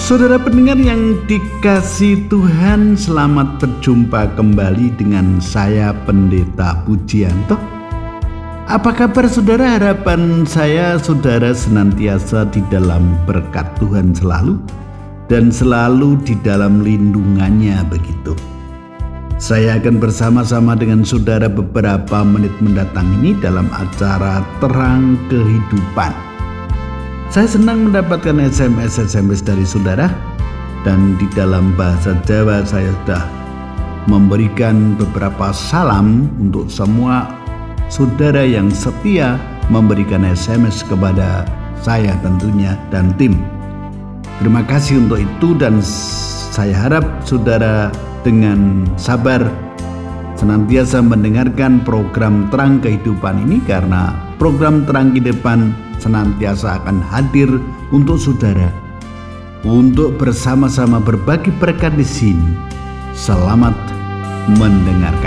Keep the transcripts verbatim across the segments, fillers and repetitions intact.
Saudara pendengar yang dikasihi Tuhan, selamat berjumpa kembali dengan saya Pendeta Pujianto. Apa kabar saudara? Harapan saya saudara senantiasa di dalam berkat Tuhan selalu dan selalu di dalam lindungannya begitu. Saya akan bersama-sama dengan saudara beberapa menit mendatang ini dalam acara Terang Kehidupan. Saya senang mendapatkan S M S-S M S dari saudara, dan di dalam bahasa Jawa saya sudah memberikan beberapa salam untuk semua saudara yang setia memberikan S M S kepada saya tentunya dan tim. Terima kasih untuk itu, dan saya harap saudara dengan sabar senantiasa mendengarkan program Terang Kehidupan ini, karena program Terang Kehidupan senantiasa akan hadir untuk saudara untuk bersama-sama berbagi berkat di sini. Selamat mendengarkan.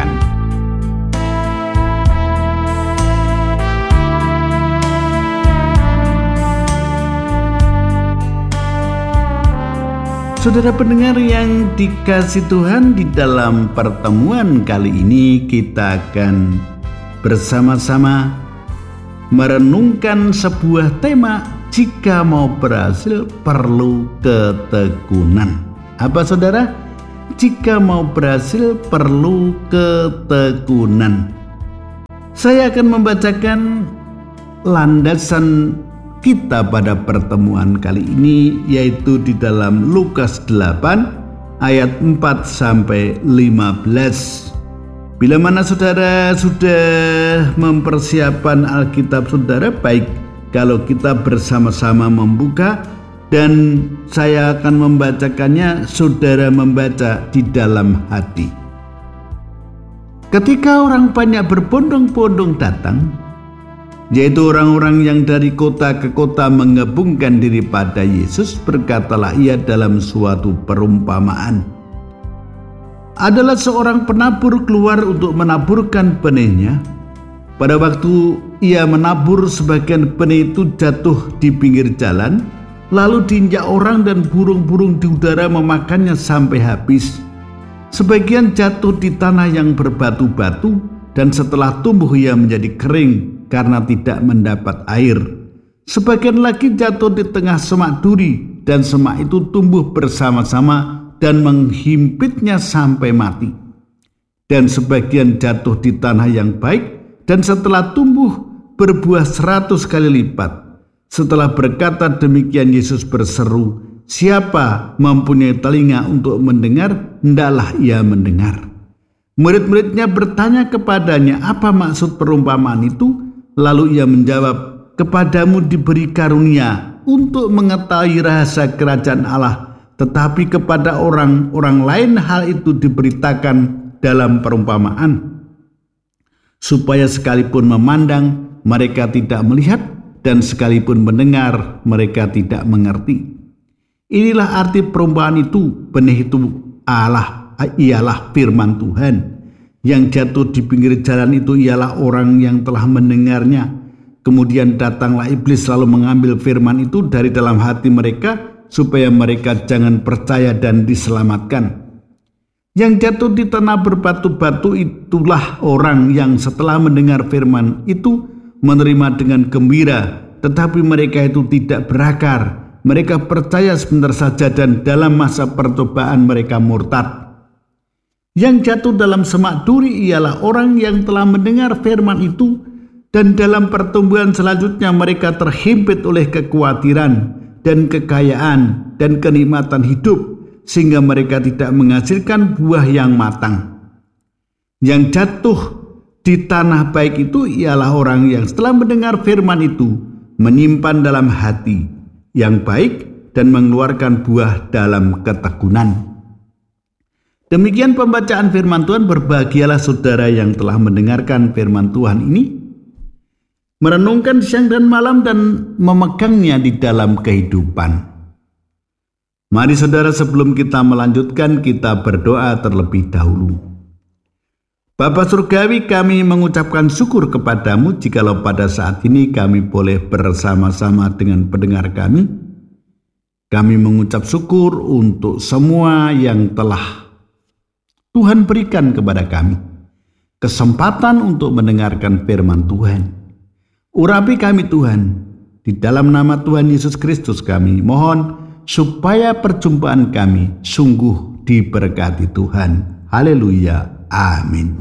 Saudara pendengar yang dikasihi Tuhan, di dalam pertemuan kali ini kita akan bersama-sama merenungkan sebuah tema, jika mau berhasil perlu ketekunan. Apa saudara? Jika mau berhasil perlu ketekunan. Saya akan membacakan landasan kita pada pertemuan kali ini, yaitu di dalam Lukas delapan ayat empat sampai lima belas. Bila mana saudara sudah mempersiapkan Alkitab saudara, baik kalau kita bersama-sama membuka dan saya akan membacakannya, saudara membaca di dalam hati. Ketika orang banyak berbondong-bondong datang, yaitu orang-orang yang dari kota ke kota menggabungkan diri pada Yesus, berkatalah ia dalam suatu perumpamaan. Adalah seorang penabur keluar untuk menaburkan benihnya. Pada waktu ia menabur, sebagian benih itu jatuh di pinggir jalan, lalu diinjak orang dan burung-burung di udara memakannya sampai habis. Sebagian jatuh di tanah yang berbatu-batu, dan setelah tumbuh ia menjadi kering karena tidak mendapat air. Sebagian lagi jatuh di tengah semak duri, dan semak itu tumbuh bersama-sama dan menghimpitnya sampai mati. Dan sebagian jatuh di tanah yang baik, dan setelah tumbuh berbuah seratus kali lipat. Setelah berkata demikian, Yesus berseru, "Siapa mempunyai telinga untuk mendengar, hendaklah ia mendengar." Murid-muridnya bertanya kepadanya, "Apa maksud perumpamaan itu?" Lalu ia menjawab, "Kepadamu diberi karunia untuk mengetahui rahasia kerajaan Allah, tetapi kepada orang-orang lain hal itu diberitakan dalam perumpamaan, supaya sekalipun memandang mereka tidak melihat, dan sekalipun mendengar mereka tidak mengerti." Inilah arti perumpamaan itu. Benih itu Allah ialah firman Tuhan. Yang jatuh di pinggir jalan itu ialah orang yang telah mendengarnya. Kemudian datanglah iblis lalu mengambil firman itu dari dalam hati mereka, supaya mereka jangan percaya dan diselamatkan. Yang jatuh di tanah berbatu-batu itulah orang yang setelah mendengar firman itu menerima dengan gembira, tetapi mereka itu tidak berakar. Mereka percaya sebentar saja, dan dalam masa percobaan mereka murtad. Yang jatuh dalam semak duri ialah orang yang telah mendengar firman itu, dan dalam pertumbuhan selanjutnya mereka terhimpit oleh kekhawatiran dan kekayaan dan kenikmatan hidup, sehingga mereka tidak menghasilkan buah yang matang. Yang jatuh di tanah baik itu ialah orang yang setelah mendengar firman itu menyimpan dalam hati yang baik dan mengeluarkan buah dalam ketekunan. Demikian pembacaan firman Tuhan. Berbahagialah saudara yang telah mendengarkan firman Tuhan ini, merenungkan siang dan malam, dan memegangnya di dalam kehidupan. Mari saudara, sebelum kita melanjutkan, kita berdoa terlebih dahulu. Bapa Surgawi, kami mengucapkan syukur kepadamu jikalau pada saat ini kami boleh bersama-sama dengan pendengar kami Kami mengucap syukur untuk semua yang telah Tuhan berikan kepada kami. Kesempatan untuk mendengarkan firman Tuhan. Urapi kami Tuhan, di dalam nama Tuhan Yesus Kristus kami mohon supaya perjumpaan kami sungguh diberkati Tuhan. Haleluya. Amin.